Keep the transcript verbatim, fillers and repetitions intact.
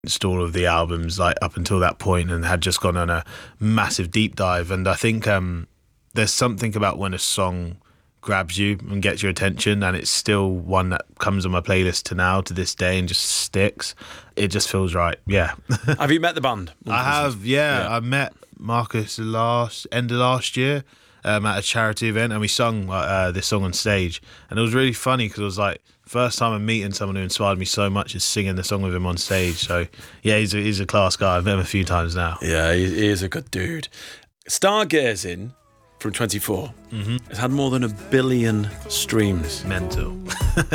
all of the albums like up until that point and had just gone on a massive deep dive. And I think um, there's something about when a song grabs you and gets your attention, and it's still one that comes on my playlist to now, to this day, and just sticks. It just feels right. Yeah. Have you met the band? I have. Yeah, yeah. I met Marcus last end of last year um, at a charity event, and we sung uh, this song on stage, and it was really funny because it was like first time I'm meeting someone who inspired me so much is singing the song with him on stage. So yeah, he's a, he's a class guy. I've met him a few times now. Yeah, he, he is a good dude. Stargazing from twenty-four mm-hmm. has had more than a billion streams. Mental.